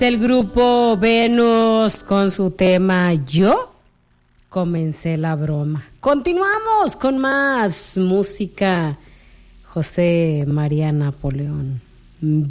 del grupo Venus con su tema Yo comencé la broma. Continuamos con más música. José María Napoleón.